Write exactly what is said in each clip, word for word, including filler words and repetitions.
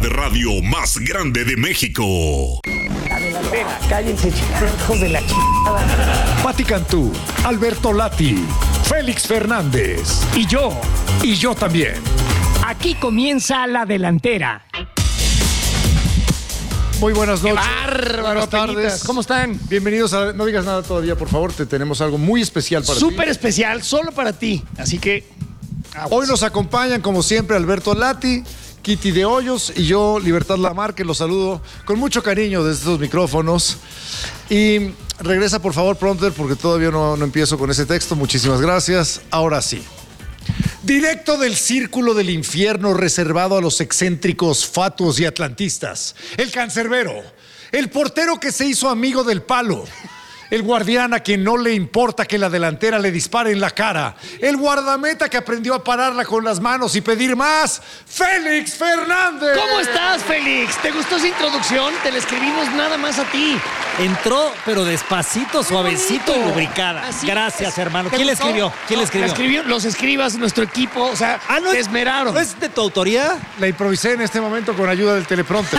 de radio más grande de México. La delantera, cállense, hijos de la chingada. Pati Cantú, Alberto Lati, Félix Fernández y yo, y yo también. Aquí comienza la delantera. Muy buenas noches. ¡Qué bárbaro, buenas tardes. penitas! ¿Cómo están? Bienvenidos a... No digas nada todavía, por favor. Te tenemos algo muy especial para ti. Súper especial, solo para ti. Así que... aguas. Hoy nos acompañan, como siempre, Alberto Lati, Kitty de Hoyos y yo, Libertad Lamar, que los saludo con mucho cariño desde estos micrófonos. Y regresa, por favor, Prompter, porque todavía no, no empiezo con ese texto. Muchísimas gracias. Ahora sí. Directo del círculo del infierno reservado a los excéntricos, fatuos y atlantistas. El cancerbero, el portero que se hizo amigo del palo, el guardián a quien no le importa que la delantera le dispare en la cara, el guardameta que aprendió a pararla con las manos y pedir más, Félix Fernández. ¿Cómo estás, Félix? ¿Te gustó esa introducción? Te la escribimos nada más a ti. Entró, pero despacito, suavecito y bonito. lubricada. Así Gracias, es. hermano. ¿Te ¿Quién le gustó? escribió? ¿Quién le No, escribió? la escribió los escribas, nuestro equipo, o sea, Ah, ¿no se es- esmeraron. ¿No es de tu autoría? La improvisé en este momento con ayuda del teleprompter.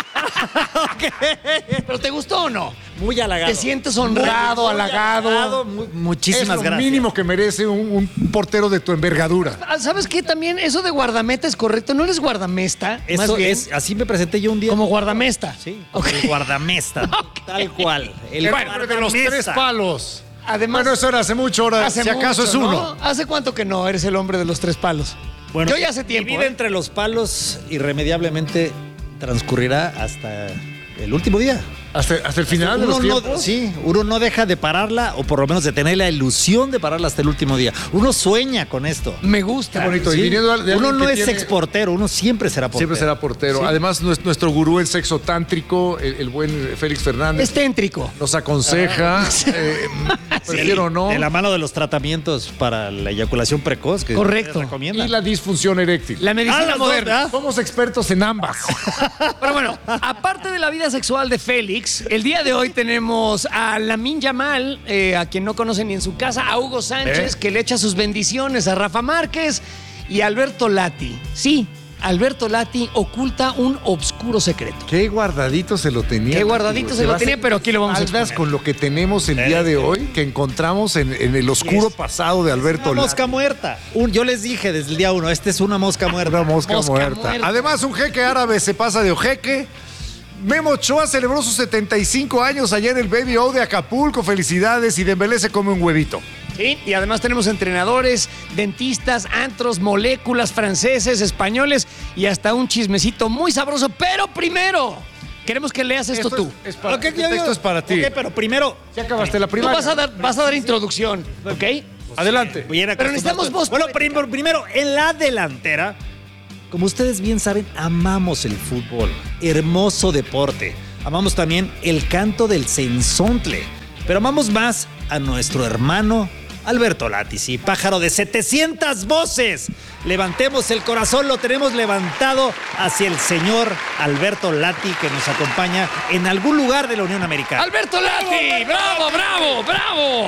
¿Pero te gustó o no? Muy halagado. ¿Te sientes honrado, Muy halagado? mu- Es muchísimas lo gracias. mínimo que merece un, un portero de tu envergadura. Ah, ¿sabes qué? También eso de guardameta es correcto. ¿No eres guardamesta? Eso más bien, es, así me presenté yo un día. como guardamesta. Sí, Ok. el guardamesta. Tal cual. El El hombre de los guardamesta. tres palos. Además, Bueno, eso era hace mucho, ahora hace si acaso mucho, es uno. ¿no? ¿Hace cuánto que no eres el hombre de los tres palos? Bueno, Yo ya hace mi tiempo. vida ¿eh? entre los palos irremediablemente transcurrirá hasta el último día. Hasta, hasta el final de Uno los no, tiempos. sí, uno no deja de pararla, o por lo menos de tener la ilusión de pararla hasta el último día. Uno sueña con esto. Me gusta. Qué bonito. Sí. Y viniendo de Uno alguien no que es tiene- exportero, uno siempre será portero. Siempre será portero. Sí. Además, nues- nuestro gurú en sexo tántrico, el, el buen Félix Fernández, Es téntrico. nos aconseja, eh, prefiero no, De la mano de los tratamientos para la eyaculación precoz que Correcto. se recomienda. y la disfunción eréctil. La medicina Ah, las dos, moderna. ¿verdad? Somos expertos en ambas. Pero bueno, aparte de la vida sexual de Félix, el día de hoy tenemos a Lamine Yamal, eh, a quien no conocen ni en su casa, a Hugo Sánchez, ¿Eh? que le echa sus bendiciones, a Rafa Márquez y a Alberto Lati. Sí, Alberto Lati oculta un obscuro secreto. Qué guardadito se lo tenía. Qué guardadito se lo va a tenía, hacer pero aquí lo vamos a faldas exponer. con lo que tenemos el día de hoy, que encontramos en, en el oscuro pasado de Alberto Una Lati. mosca muerta. Un- yo les dije desde el día uno, esta es una mosca muerta. Una mosca, Mosca muerta. muerta. Además, un jeque árabe se pasa de ojeque. Memo Ochoa celebró sus setenta y cinco años allá en el Baby O de Acapulco. Felicidades. Y Dembélé se come un huevito. Sí, y además tenemos entrenadores, dentistas, antros, moléculas, franceses, españoles y hasta un chismecito muy sabroso. Pero primero, queremos que leas esto, tú. Es, es para, Ok, este yo- texto yo- es para ti. Ok, pero primero, Ya acabaste la Tú primaria. vas a dar, vas a dar introducción, ¿ok? Adelante. bien Pero necesitamos voz Bueno, poética. primero, primero, en la delantera, como ustedes bien saben, amamos el fútbol. Hermoso deporte. Amamos también el canto del cenzontle. Pero amamos más a nuestro hermano Alberto Lati, sí, pájaro de setecientas voces. Levantemos el corazón, lo tenemos levantado hacia el señor Alberto Lati, que nos acompaña en algún lugar de la Unión Americana. Alberto Lati, bravo, bravo, bravo.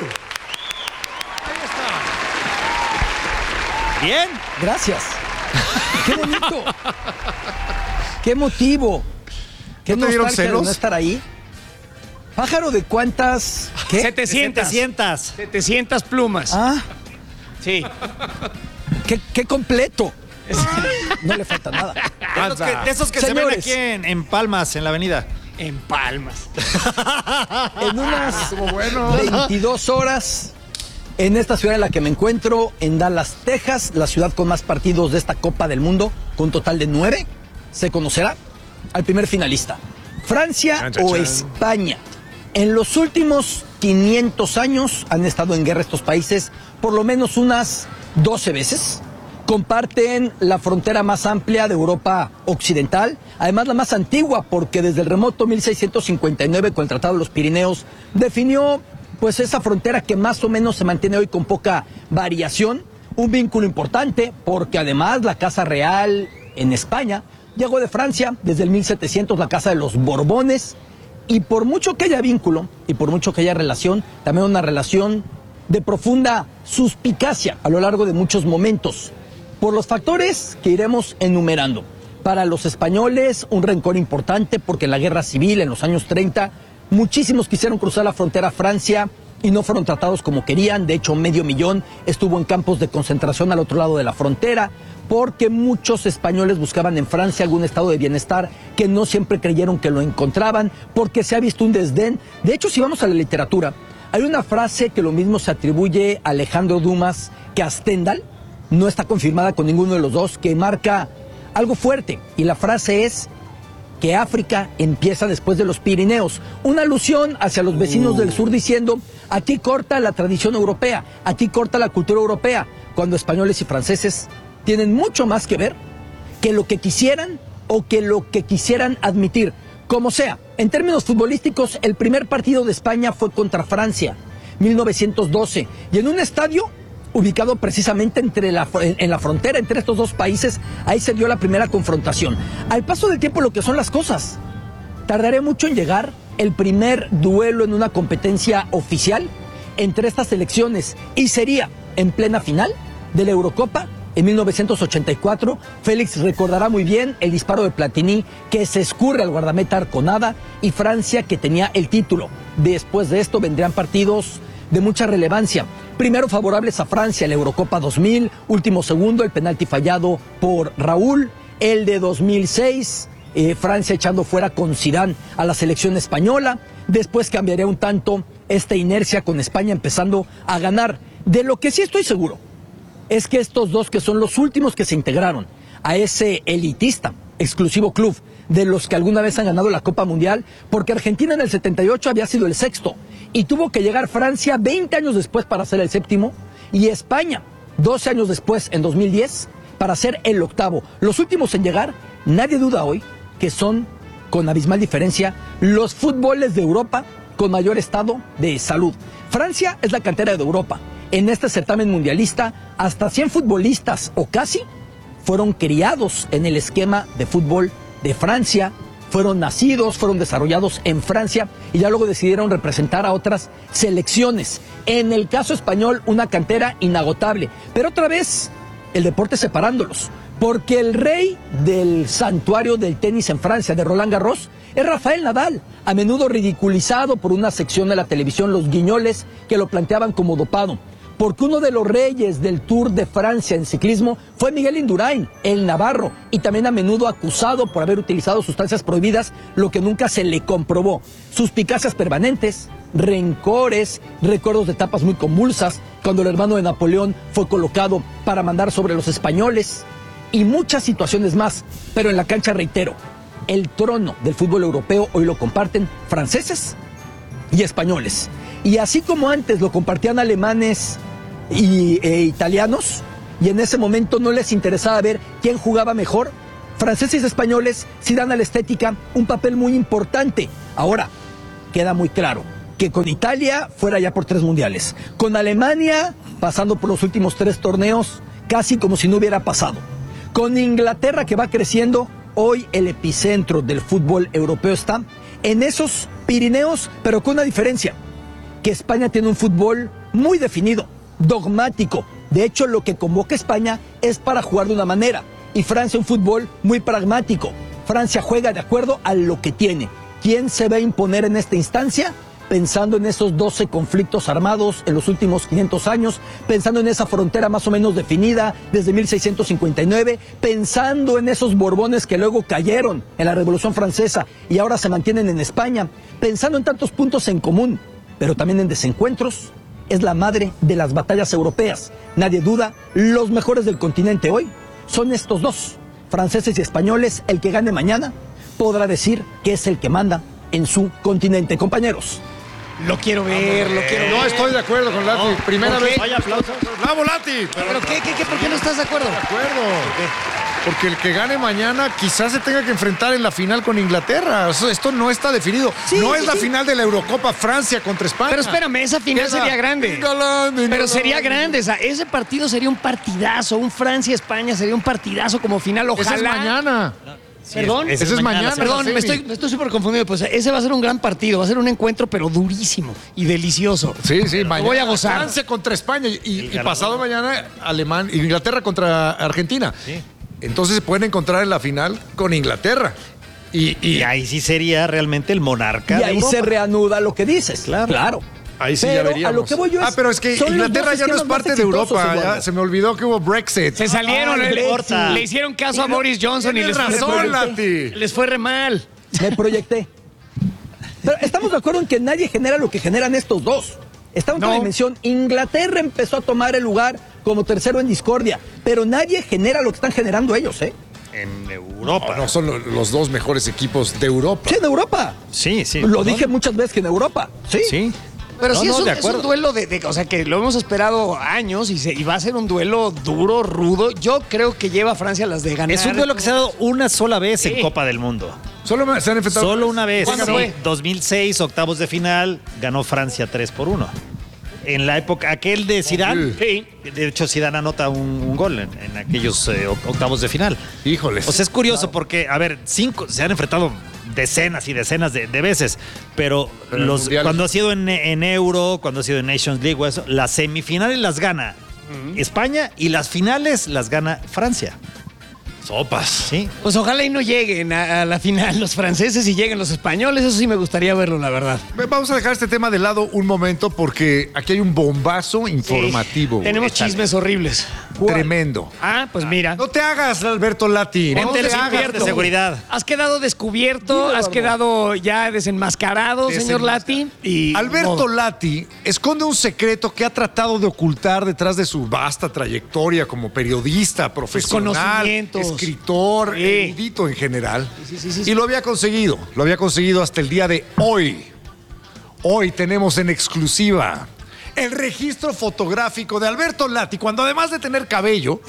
Bien. Gracias. Qué bonito. Qué motivo. Qué ¿No te dieron nostalgia de celos? no estar ahí. Pájaro de cuántas. ¿Qué? setecientas. setecientas. setecientas plumas. Ah, Sí. qué, qué completo. No le falta nada. De esos que, de esos que se ven Señores. aquí en, en Palmas, en la avenida. En palmas. En unas Estuvo bueno. veintidós horas, en esta ciudad en la que me encuentro, en Dallas, Texas, la ciudad con más partidos de esta Copa del Mundo, con un total de nueve, se conocerá al primer finalista. Francia Chan, chan, o chan. España. En los últimos quinientos años han estado en guerra estos países por lo menos unas doce veces. Comparten la frontera más amplia de Europa Occidental, además la más antigua porque desde el remoto mil seiscientos cincuenta y nueve con el Tratado de los Pirineos definió pues esa frontera que más o menos se mantiene hoy con poca variación. Un vínculo importante porque además la Casa Real en España llegó de Francia desde el mil setecientos, la Casa de los Borbones. Y por mucho que haya vínculo y por mucho que haya relación, también una relación de profunda suspicacia a lo largo de muchos momentos, por los factores que iremos enumerando. Para los españoles, un rencor importante porque en la guerra civil, en los años treinta, muchísimos quisieron cruzar la frontera a Francia y no fueron tratados como querían. De hecho, medio millón estuvo en campos de concentración al otro lado de la frontera, porque muchos españoles buscaban en Francia algún estado de bienestar que no siempre creyeron que lo encontraban, porque se ha visto un desdén. De hecho, si vamos a la literatura, hay una frase que lo mismo se atribuye a Alejandro Dumas que a Stendhal, no está confirmada con ninguno de los dos, que marca algo fuerte, y la frase es que África empieza después de los Pirineos, una alusión hacia los vecinos del sur diciendo, aquí corta la tradición europea, aquí corta la cultura europea, cuando españoles y franceses tienen mucho más que ver que lo que quisieran o que lo que quisieran admitir. Como sea, en términos futbolísticos, el primer partido de España fue contra Francia, mil novecientos doce, y en un estadio ubicado precisamente entre la, en la frontera entre estos dos países, ahí se dio la primera confrontación. Al paso del tiempo, lo que son las cosas, tardaré mucho en llegar el primer duelo en una competencia oficial entre estas selecciones, y sería en plena final de la Eurocopa en mil novecientos ochenta y cuatro. Félix recordará muy bien el disparo de Platini que se escurre al guardameta Arconada, y Francia, que tenía el título. Después de esto vendrían partidos de mucha relevancia. Primero favorables a Francia, la Eurocopa dos mil, último segundo, el penalti fallado por Raúl, el de dos mil seis, eh, Francia echando fuera con Zidane a la selección española. Después cambiaría un tanto esta inercia con España empezando a ganar. De lo que sí estoy seguro es que estos dos, que son los últimos que se integraron a ese elitista, exclusivo club de los que alguna vez han ganado la Copa Mundial, porque Argentina en el setenta y ocho había sido el sexto, y tuvo que llegar Francia veinte años después para ser el séptimo, y España doce años después, en dos mil diez, para ser el octavo. Los últimos en llegar, nadie duda hoy que son, con abismal diferencia, los fútboles de Europa con mayor estado de salud. Francia es la cantera de Europa. En este certamen mundialista, hasta cien futbolistas, o casi, fueron criados en el esquema de fútbol de Francia, fueron nacidos, fueron desarrollados en Francia, y ya luego decidieron representar a otras selecciones. En el caso español, una cantera inagotable, pero otra vez el deporte separándolos, porque el rey del santuario del tenis en Francia, de Roland Garros, es Rafael Nadal, a menudo ridiculizado por una sección de la televisión, los guiñoles, que lo planteaban como dopado. Porque uno de los reyes del Tour de Francia en ciclismo fue Miguel Indurain, el navarro, y también a menudo acusado por haber utilizado sustancias prohibidas, lo que nunca se le comprobó. Suspicacias permanentes, rencores, recuerdos de etapas muy convulsas, cuando el hermano de Napoleón fue colocado para mandar sobre los españoles, y muchas situaciones más. Pero en la cancha, reitero, el trono del fútbol europeo hoy lo comparten franceses y españoles. Y así como antes lo compartían alemanes y eh, italianos, y en ese momento no les interesaba ver quién jugaba mejor, franceses y españoles sí dan a la estética un papel muy importante. Ahora, queda muy claro que con Italia fuera ya por tres mundiales, con Alemania pasando por los últimos tres torneos casi como si no hubiera pasado, con Inglaterra, que va creciendo. Hoy el epicentro del fútbol europeo está en esos Pirineos, pero con una diferencia, que España tiene un fútbol muy definido, dogmático. De hecho, lo que convoca España es para jugar de una manera, y Francia un fútbol muy pragmático. Francia juega de acuerdo a lo que tiene. ¿Quién se va a imponer en esta instancia? Pensando en esos doce conflictos armados en los últimos quinientos años, pensando en esa frontera más o menos definida desde mil seiscientos cincuenta y nueve, pensando en esos Borbones que luego cayeron en la Revolución Francesa y ahora se mantienen en España, pensando en tantos puntos en común, pero también en desencuentros. Es la madre de las batallas europeas. Nadie duda, los mejores del continente hoy son estos dos, franceses y españoles. El que gane mañana podrá decir que es el que manda en su continente. Compañeros, Lo quiero ver, lo quiero ver. No estoy de acuerdo con Lati. Primera ¿por qué? vez. Vaya aplausos. ¡Bravo, Lati! ¿Pero qué, qué, qué? ¿Por qué no estás de acuerdo? De acuerdo. Porque el que gane mañana quizás se tenga que enfrentar en la final con Inglaterra. Eso- Esto no está definido. Sí, no sí, es la sí. final de la Eurocopa Francia contra España. Pero espérame, esa final Queda sería grande. England, Pero England. sería grande, o sea, ese partido sería un partidazo, un Francia-España sería un partidazo como final, ojalá. Ese es mañana. Perdón, Ese es mañana. Perdón, la me semi. estoy me estoy súper confundido. Pues ese va a ser un gran partido, va a ser un encuentro, pero durísimo y delicioso. Sí, sí, Lo mañana. voy a gozar. Francia contra España y, y pasado mañana Alemán, Inglaterra contra Argentina. entonces se pueden encontrar en la final con Inglaterra. Y, y, Y ahí sí sería realmente el monarca. Y de ahí Europa. se reanuda lo que dices. Claro. Claro. ahí sí Pero ya veríamos. a lo que voy yo es, ah, pero es que son los Inglaterra dos ya no es esquemas más parte de exitosos, Europa. Ya Eduardo. se me olvidó que hubo Brexit. Se salieron, Ah, le, Brexit. le hicieron caso a Boris Johnson y les Tienes fue, razón, Lati. les fue re mal. Me proyecté. Pero estamos de acuerdo en que nadie genera lo que generan estos dos. Está en otra No. dimensión. Inglaterra empezó a tomar el lugar como tercero en discordia, pero nadie genera lo que están generando ellos, ¿eh? En Europa. No, no son lo- los dos mejores equipos de Europa. Sí, en Europa. Sí, sí. Lo No, dije muchas veces que en Europa. Sí. Sí. Pero No, sí no, es, un, de es un acuerdo. duelo de, de- o sea, que lo hemos esperado años y, se, y va a ser un duelo duro, rudo. Yo creo que lleva a Francia las de ganar. Es un duelo que se ha dado una sola vez Sí. en Copa del Mundo. Solo me- se han enfrentado. Solo una vez. ¿Cuándo Sí. fue? dos mil seis, octavos de final, ganó Francia tres por uno. En la época, aquel de Zidane, Sí. de hecho Zidane anota un, un gol en, en aquellos eh, octavos de final. Híjoles. O sea, es curioso porque, a ver, cinco, se han enfrentado decenas y decenas de, de veces, pero, Pero en los, mundiales. cuando ha sido en, en Euro, cuando ha sido en Nations League, o eso, las semifinales las gana España y las finales las gana Francia. Sopas. ¿Sí? Pues ojalá y no lleguen a, a la final los franceses y lleguen los españoles. Eso sí me gustaría verlo, la verdad. Vamos a dejar este tema de lado un momento porque aquí hay un bombazo informativo. güey. Tenemos chismes horribles. Tremendo. Ah, pues mira. No te hagas, Alberto Lati. No Ponte te el hagas. descubierto. de seguridad. Has quedado descubierto, Dime, has Eduardo. quedado ya desenmascarado, señor Lati. Y Alberto modo. Lati esconde un secreto que ha tratado de ocultar detrás de su vasta trayectoria como periodista, profesional, conocimientos. escritor, Sí. erudito en general. Sí, sí, sí, sí. Y lo había conseguido. Lo había conseguido hasta el día de hoy. Hoy tenemos en exclusiva el registro fotográfico de Alberto Lati, cuando además de tener cabello,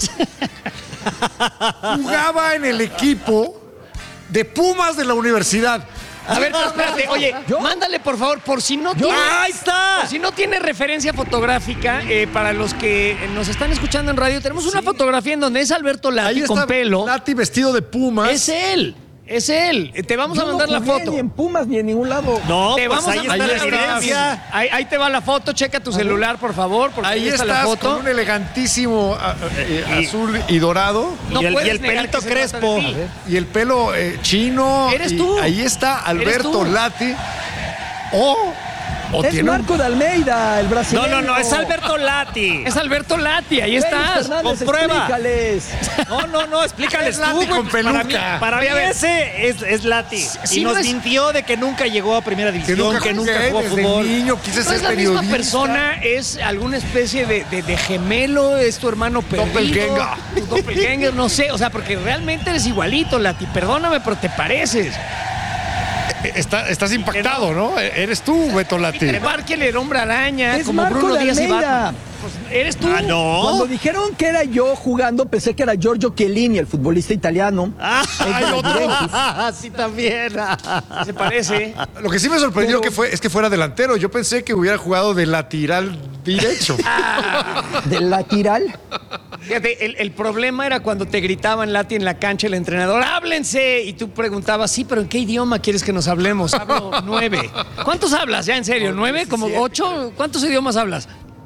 jugaba en el equipo de Pumas de la universidad. A ver, pero espérate, oye, ¿Yo? mándale por favor, por si no tiene. ¡Ahí está! Por si no tiene referencia fotográfica, eh, para los que nos están escuchando en radio, tenemos una fotografía en donde es Alberto Lati Ahí con está pelo. Lati vestido de Pumas. Es él, es él. Eh, Te vamos Yo a mandar no la jugué foto. Ni en Pumas ni en ningún lado. No, Te pues vamos ahí a está mandar la ahí está. evidencia. Ahí, ahí te va la foto, checa tu celular, por favor, porque Ahí está estás la foto. con un elegantísimo ah, eh, eh, azul y dorado No y el, y puedes el negar pelito que se trata de crespo. ti. y el pelo eh, chino. Eres y tú. Ahí está Alberto tú. Lati. O, o Es tiene un- Marco de Almeida, el No, brasileño. no, no, es Alberto Lati. Es Alberto Lati, ahí Félix estás. Fernández, comprueba. explícales. No, no, no, explícales Es tú, Lati güey. con Para mí, peluca. para mí Oye, a ver. ese es, es Lati. sí, y no nos es- mintió de que nunca llegó a primera que división, nunca, que nunca jugué jugó desde fútbol. niño, quise ¿No ser es la periodista. misma persona? ¿Es alguna especie de, de- de gemelo? ¿Es tu hermano perdido? Doppelganger. Tu doppelganger, no sé. O sea, porque realmente eres igualito, Lati. Perdóname, pero te pareces. Está- estás impactado, ¿no? Eres tú, Beto Lati. Peter Parker, el hombre araña, Es como Marco Bruno de Díaz y Almeida. Batman. Pues, eres tú. Ah, no. Cuando dijeron que era yo jugando, pensé que era Giorgio Chiellini, el futbolista italiano. Ah, Es de la Juventus. sí, también. Se parece. Lo que sí me sorprendió Pero- que fue, es que fuera delantero. Yo pensé que hubiera jugado de lateral derecho. De lateral. Fíjate, el, el problema era cuando te gritaban Lati en la cancha el entrenador, ¡háblense! Y tú preguntabas, sí, pero ¿en qué idioma quieres que nos hablemos? Hablo nueve. ¿Cuántos hablas ya, en serio? ¿Nueve? ¿Como ocho? ¿Cuántos idiomas hablas?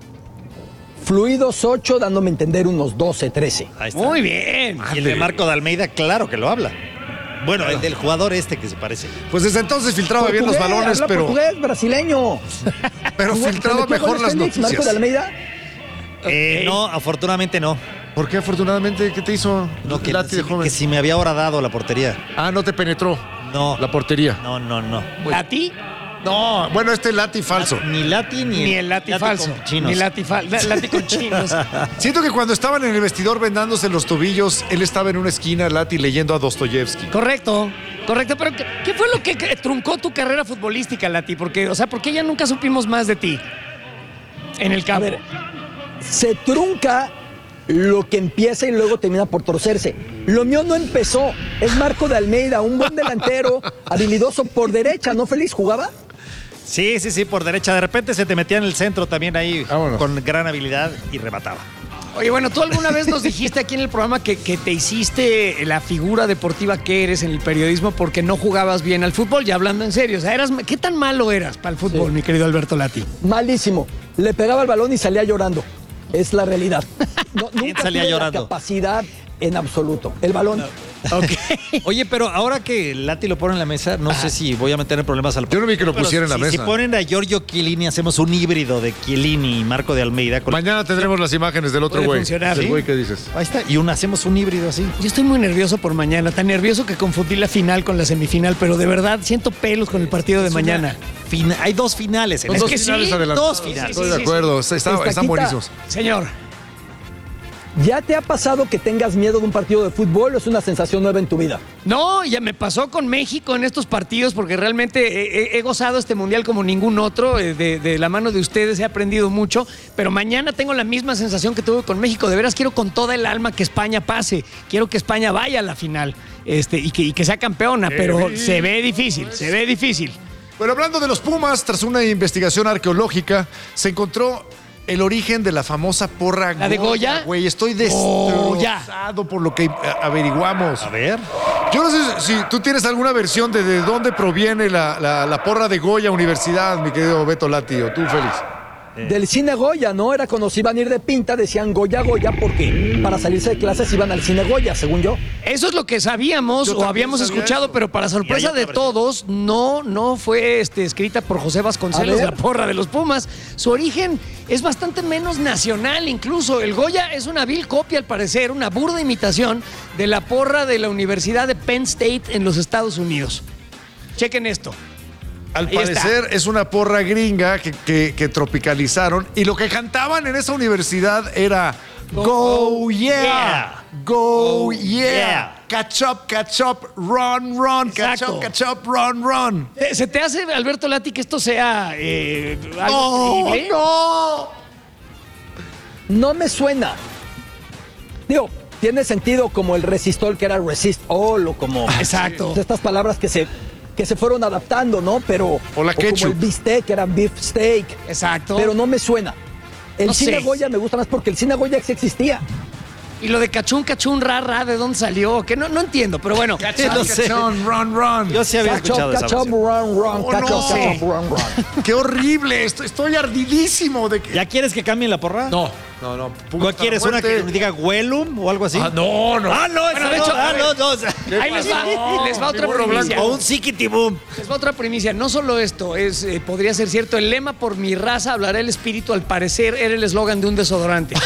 Fluidos ocho, dándome a entender unos doce, trece. Ahí está. Muy bien. Y el de Marco de Almeida, claro que lo habla. Bueno, el del jugador este que se parece. Pues desde entonces filtraba bien los Portugués, balones, habla pero, portugués, brasileño. pero Jugó- filtraba se metió mejor goles las Félix, Marco de noticias. Almeida. Eh, no, afortunadamente no. ¿Por qué afortunadamente? ¿Qué te hizo No, que, Lati de si, joven? que si me había horadado la portería. Ah, no te penetró No. la portería. No, no, no. ¿Lati? No, bueno, este Lati falso. Ni Lati ni, Ni el Lati, falso. con chinos. Ni Lati, fal- la- Lati con chinos. Siento que cuando estaban en el vestidor vendándose los tobillos, él estaba en una esquina, Lati, leyendo a Dostoyevsky. Correcto, correcto. Pero ¿qué, qué fue lo que que truncó tu carrera futbolística, Lati? Porque, o sea, ¿por qué ya nunca supimos más de ti en el A campo? ver, se trunca lo que empieza y luego termina por torcerse. Lo mío no empezó. Es Marco de Almeida, un buen delantero, habilidoso por derecha, ¿no, Félix? ¿Jugaba? Sí, sí, sí, por derecha. De repente se te metía en el centro también ahí Vámonos. con gran habilidad y remataba. Oye, bueno, tú alguna vez nos dijiste aquí en el programa que, que te hiciste la figura deportiva que eres en el periodismo porque no jugabas bien al fútbol, ya hablando en serio. O sea, eras, ¿qué tan malo eras para el fútbol, Sí. mi querido Alberto Lati? Malísimo. Le pegaba el balón y salía llorando. Es la realidad. No, ¿Quién nunca salía tuve llorando? la capacidad en absoluto. El balón. Okay. Oye, pero ahora que Lati lo pone en la mesa, no Ajá. sé si voy a meter en problemas al... Yo no vi que lo pusiera en la si, mesa. Si ponen a Giorgio Chiellini, hacemos un híbrido de Chiellini y Marco de Almeida. Con... Mañana tendremos las imágenes del otro güey. Funcionar, ¿sí? ¿sí? güey que dices. Ahí está. Y un, hacemos un híbrido así. Yo estoy muy nervioso por mañana. Tan nervioso que confundí la final con la semifinal. Pero de verdad, siento pelos con el partido de es mañana. Fina, hay dos finales. En Son es dos que finales sí, adelantados. Dos finales. Estoy de acuerdo. Sí, sí. Está, están Estaquita, buenísimos. Señor. ¿Ya te ha pasado que tengas miedo de un partido de fútbol o es una sensación nueva en tu vida? No, ya me pasó con México en estos partidos porque realmente he, he gozado este mundial como ningún otro. De, de la mano de ustedes he aprendido mucho, pero mañana tengo la misma sensación que tuve con México. De veras quiero con toda el alma que España pase. Quiero que España vaya a la final este, y, que, y que sea campeona, pero eh, se ve difícil, se ve difícil. Bueno, hablando de los Pumas, tras una investigación arqueológica, se encontró el origen de la famosa porra ¿La de Goya? Güey, estoy destrozado oh, por lo que averiguamos. A ver. Yo no sé si tú tienes alguna versión de, de dónde proviene la, la, la porra de Goya Universidad, mi querido Beto Lati, o tú, Félix. Eh. Del cine Goya, ¿no? Era cuando se iban a ir de pinta, decían Goya, Goya, porque para salirse de clases iban al cine Goya, según yo. Eso es lo que sabíamos yo o habíamos escuchado, eso. Pero para sorpresa de todos, no, no fue este, escrita por José Vasconcelos, la porra de los Pumas. Su origen es bastante menos nacional, incluso. El Goya es una vil copia, al parecer, una burda imitación de la porra de la Universidad de Penn State en los Estados Unidos. Chequen esto. Al Ahí parecer está. Es una porra gringa que, que, que tropicalizaron y lo que cantaban en esa universidad era Go, go yeah, yeah, Go, go yeah. yeah, Catch up, catch up, run, run, Exacto. catch up, catch up, run, run. ¿Se te hace, Alberto Lati, que esto sea eh, algo oh, increíble? No, no me suena. Digo, tiene sentido como el resistol que era resist all o como Exacto. estas palabras que se que se fueron adaptando, ¿no? Pero o la o como el bistec, que era beef steak. Exacto. Pero no me suena. El no cine sé. Goya me gusta más porque el cine Goya sí existía. Y lo de cachún, cachún, ra, ra, ¿de dónde salió? Que no, no entiendo, pero bueno. Cachón, no sé. Cachón, run, run. Yo sí había catch escuchado up, esa catch up, run, run, oh, catch no. up, catch up, run, run. Qué horrible, estoy, estoy ardidísimo de que... ¿Ya quieres que cambien la porra? No, no, no. ¿Cuál quieres? ¿Una que diga Huelum o algo así? Ah, no, no. Ah, no, bueno, de hecho, ah, no, no. O sea, ahí les va, no, les va otra primicia. O un Ziquitibum. Les va otra primicia. No solo esto, es, eh, podría ser cierto. El lema "por mi raza hablará el espíritu", al parecer era el eslogan de un desodorante.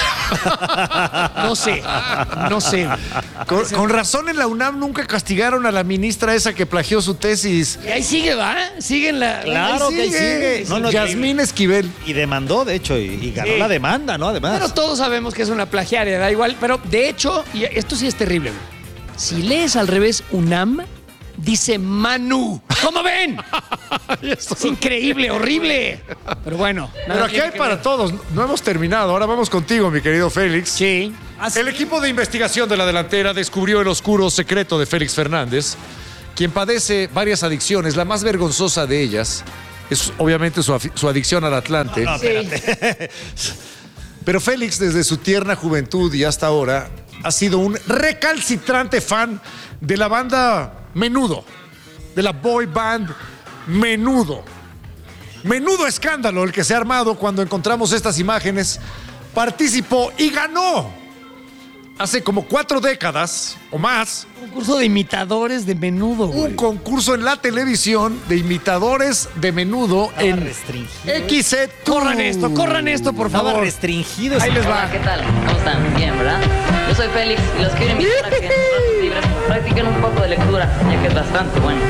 No sé, no sé. Con, con razón en la UNAM nunca castigaron a la ministra esa que plagió su tesis. Y ahí sigue, ¿va? Siguen la... Claro ahí que ahí sigue. No, no, Yasmín Esquivel. Y demandó, de hecho, y, y ganó sí. la demanda, ¿no? Además. Pero todos sabemos que es una plagiaria, da igual. Pero de hecho, y esto sí es terrible, güey. Si lees al revés UNAM, dice Manu. ¿Cómo ven? Es increíble, horrible. Pero bueno. Pero aquí hay para ver. todos. No hemos terminado. Ahora vamos contigo, mi querido Félix. Sí. Así. El equipo de investigación de la delantera descubrió el oscuro secreto de Félix Fernández, quien padece varias adicciones. La más vergonzosa de ellas es obviamente su, su adicción al Atlante. No, no, espérate. Pero Félix, desde su tierna juventud y hasta ahora, ha sido un recalcitrante fan de la banda Menudo, de la boy band Menudo. Menudo escándalo el que se ha armado cuando encontramos estas imágenes. Participó y ganó hace como cuatro décadas o más. Un concurso de imitadores de Menudo, güey. Un concurso en la televisión de imitadores de Menudo Estaba en restringido. X Z. Corran esto, corran esto, por Estaba favor. restringido. Ahí les va. Hola, ¿qué tal? ¿Cómo están? Bien, ¿verdad? Yo soy Félix y los quiero invitar a que en sus ratos libres practiquen un poco de lectura, ya que es bastante bueno.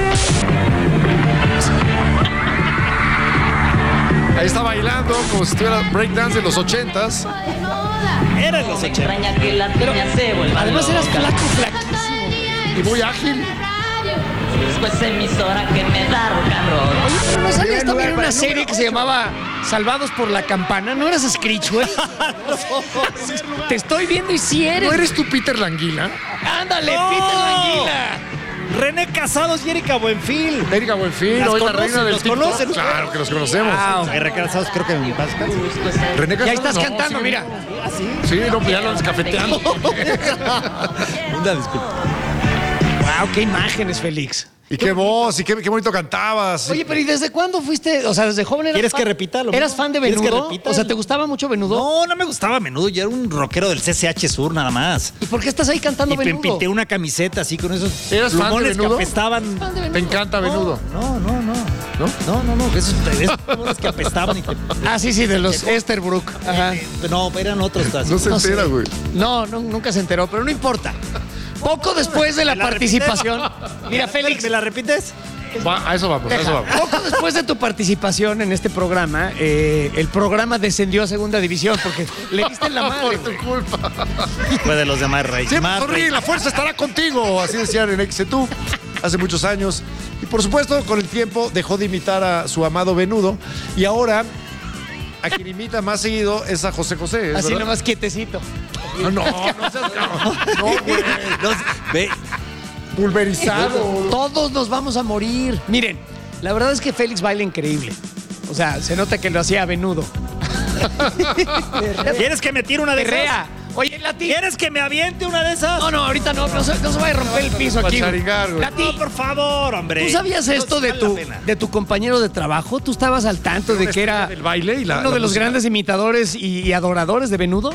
Ahí está bailando como si estuviera breakdance de los ochentas. Era los Me ochenta. extraña que la niña se vuelva Además eras loca. flaco, flaquísimo. Y muy ágil. Después emisora que me da rock and roll. Pero no salías también en una serie que se llamaba Salvados por la Campana. ¿No eras Screech, güey? Te estoy viendo y si eres. ¿No eres tú Peter Languila? Ándale, No. Peter Languila. René Casados y Erika Buenfil. Erika Buenfil, Las hoy la conocen, reina del los TikTok. conocen. Claro que los conocemos. Wow. René Casados creo que en mi paz. René Ya Casados, estás no, cantando, sí. mira. Sí, no, pues ya lo descafeteando. Una disculpa. Wow, qué imágenes, Félix. Y qué voz, y qué, qué bonito cantabas. Oye, pero ¿y desde cuándo fuiste? O sea, desde joven eras ¿Quieres fan? que repita lo ¿Eras mismo? fan de ¿Quieres que Venudo? repita? O sea, ¿te gustaba mucho Venudo? No, no me gustaba Menudo. Yo era un rockero del C C H Sur nada más. ¿Y por qué estás ahí cantando Y me Venudo? pinté una camiseta así con esos ¿Eras fan de plumones que Venudo? apestaban. Fan de Venudo. Te encanta Venudo. No, no, no. ¿No? No, no, no. Esos, esos plumones que apestaban y te- Ah, sí, sí, de los Esterbrook. Ajá. No, eran otros casi. No se No entera, sé. güey. No, no, nunca se enteró, pero no importa. Poco después de la ¿Me la participación. Mira, Félix, ¿me la repites? Va, a eso vamos, a eso deja, vamos. poco después de tu participación en este programa, eh, el programa descendió a segunda división porque le diste en la madre. Por tu culpa. Fue de los demás reyes. Siempre Más sonríe, reyes. la fuerza estará contigo. Así decían en X tú hace muchos años. Y por supuesto, con el tiempo dejó de imitar a su amado Venudo. Y ahora, a quien imita más seguido es a José José. ¿es Así verdad? nomás quietecito. No, no, no seas cabrón. No, güey. No, ve, Pulverizado. Todos nos vamos a morir. Miren, la verdad es que Félix baila increíble. O sea, se nota que lo hacía a Venudo. ¿Quieres que me tire una de esas? Perrea. Oye, Lati. ¿Quieres que me aviente una de esas? No, no, ahorita no, no se, no se vaya a romper el piso aquí. güey. charingar, güey. Lati, No, por favor, hombre. ¿tú sabías esto de vale la tu, pena. de tu compañero de trabajo? ¿Tú estabas al tanto de que era del baile y la- uno la de los música. grandes imitadores y, y adoradores de Venudo?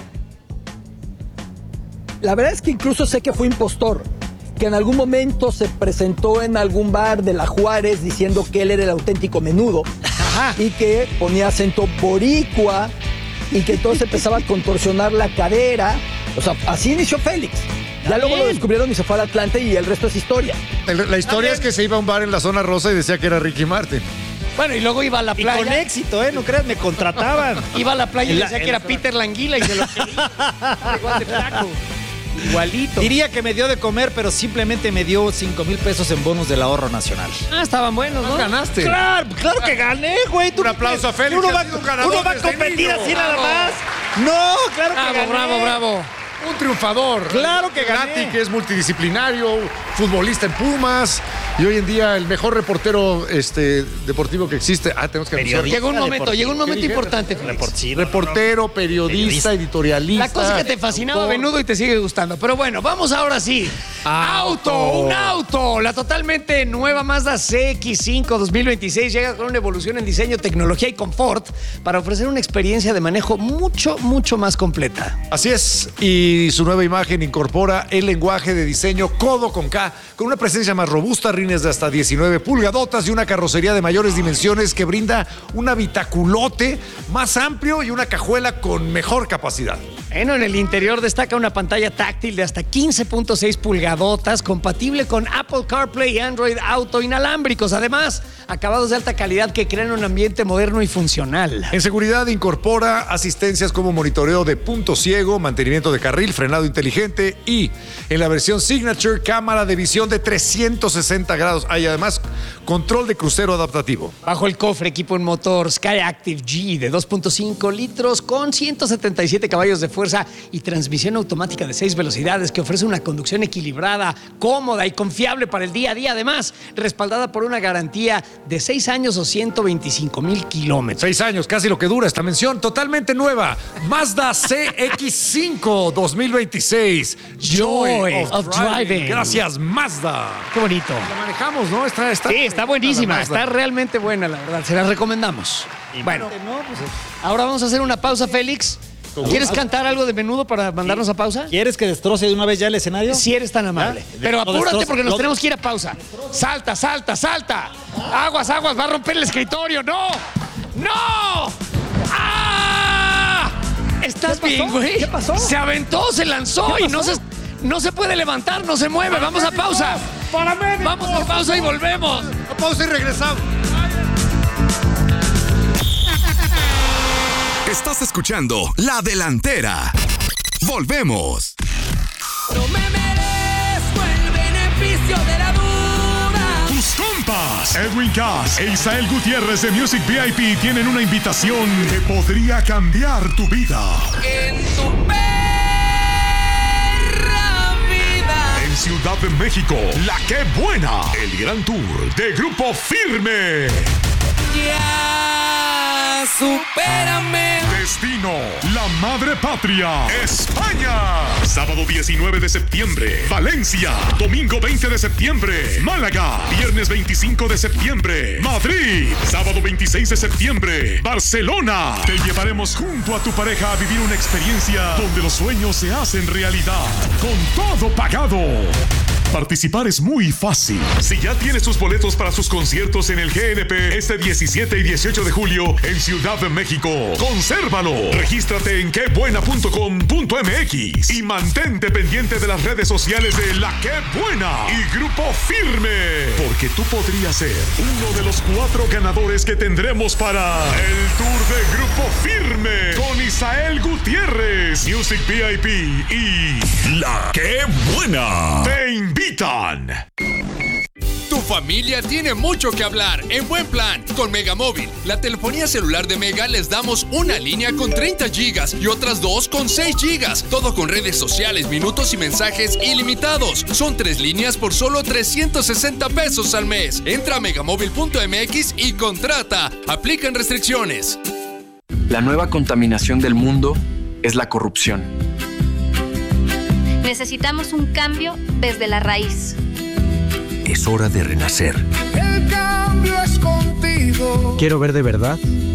La verdad es que incluso sé que fue impostor, que en algún momento se presentó en algún bar de la Juárez diciendo que él era el auténtico Menudo Ajá. y que ponía acento boricua y que entonces empezaba a contorsionar la cadera. O sea, así inició Félix. Ya luego lo bien. descubrieron y se fue al Atlante y el resto es historia. El- La historia es que se iba a un bar en la zona rosa y decía que era Ricky Martin. Bueno, y luego iba a la Y playa. con éxito, ¿eh? No creas, me contrataban. Iba a la playa y En la- decía en que era la- Peter Languila y se lo quería. Igual de flaco. Igualito. Diría que me dio de comer, pero simplemente me dio cinco mil pesos en bonus del ahorro nacional. Ah, estaban buenos, ¿no? Ganaste. Claro, claro que gané, güey. ¿Tú Un qué aplauso crees? a Félix, Uno que va, ha sido un ganador uno va a desde competir niño. así nada Bravo. más. No, claro que Bravo, gané. bravo, bravo. Un triunfador. Claro que gané. Lati, que es multidisciplinario, futbolista en Pumas y hoy en día el mejor reportero este, deportivo que existe. Ah, tenemos que anunciar. Periodista. Llegó un momento, deportivo. llegó un momento ¿Qué dije? importante, Félix. Report- sí, no, no, no. Reportero, periodista, Periodista. editorialista. La cosa que te fascinaba autor. Venudo y te sigue gustando. Pero bueno, vamos ahora sí. Auto. Auto, un auto. La totalmente nueva Mazda C X cinco dos mil veintiséis llega con una evolución en diseño, tecnología y confort para ofrecer una experiencia de manejo mucho, mucho más completa. Así es, y su nueva imagen incorpora el lenguaje de diseño codo con K, con una presencia más robusta, rines de hasta diecinueve pulgadotas y una carrocería de mayores dimensiones que brinda un habitaculote más amplio y una cajuela con mejor capacidad. Bueno, en el interior destaca una pantalla táctil de hasta quince punto seis pulgadotas, compatible con Apple CarPlay y Android Auto inalámbricos. Además, acabados de alta calidad que crean un ambiente moderno y funcional. En seguridad incorpora asistencias como monitoreo de punto ciego, mantenimiento de carril, frenado inteligente y en la versión Signature, cámara de visión de trescientos sesenta grados. Hay además control de crucero adaptativo. Bajo el cofre equipo en motor Skyactiv G de dos punto cinco litros con ciento setenta y siete caballos de fuerza y transmisión automática de seis velocidades que ofrece una conducción equilibrada, cómoda y confiable para el día a día. Además, respaldada por una garantía de seis años o ciento veinticinco mil kilómetros. Seis años, casi lo que dura esta mención, totalmente nueva. Mazda C X cinco dos mil veintiséis. Joy of driving. Gracias, Mazda. Qué bonito. La manejamos, ¿no? Está, está, Sí, está buenísima, la Mazda. está realmente buena, la verdad. Se la recomendamos. Bueno, ahora vamos a hacer una pausa, Félix. ¿Quieres cantar algo de Menudo para mandarnos a pausa? ¿Quieres que destroce de una vez ya el escenario? Si eres tan amable. ¿Ya? Pero Lo apúrate destrozo- porque nos lo- tenemos que ir a pausa. Salta, salta, salta. Aguas, aguas, va a romper el escritorio. ¡No! ¡No! ¡Ah! ¿Estás ¿Qué pasó? bien, güey? ¿Qué pasó? Se aventó, se lanzó y no se, no se puede levantar, no se mueve. Vamos a pausa. Vamos a pausa y volvemos. A pausa y regresamos. Estás escuchando La Delantera. Volvemos. No me merezco el beneficio de la duda. Tus compas, Edwin Cass e Isael Gutiérrez de Music V I P tienen una invitación que podría cambiar tu vida. En tu perra vida. En Ciudad de México, La Que Buena, el gran tour de Grupo Firme. Ya Mamá, supérame. Destino, la madre patria, España. Sábado diecinueve de septiembre, Valencia. Domingo veinte de septiembre, Málaga. Viernes veinticinco de septiembre, Madrid. Sábado veintiséis de septiembre, Barcelona. Te llevaremos junto a tu pareja a vivir una experiencia donde los sueños se hacen realidad. Con todo pagado. Participar es muy fácil. Si ya tienes tus boletos para sus conciertos en el G N P este diecisiete y dieciocho de julio en Ciudad de México, consérvalo. Regístrate en qué buena punto com punto m x y mantente pendiente de las redes sociales de La Qué Buena y Grupo Firme, porque tú podrías ser uno de los cuatro ganadores que tendremos para el Tour de Grupo Firme con Isael Gutiérrez, Music V I P y La Qué Buena. Te invitan. Tu familia tiene mucho que hablar en buen plan con Megamóvil. La telefonía celular de Mega les damos una línea con treinta gigas y otras dos con seis gigas. Todo con redes sociales, minutos y mensajes ilimitados. Son tres líneas por solo trescientos sesenta pesos al mes. Entra a megamóvil punto m x y contrata. Aplican restricciones. La nueva contaminación del mundo es la corrupción. Necesitamos un cambio desde la raíz. Es hora de renacer. El cambio es contigo. Quiero ver de verdad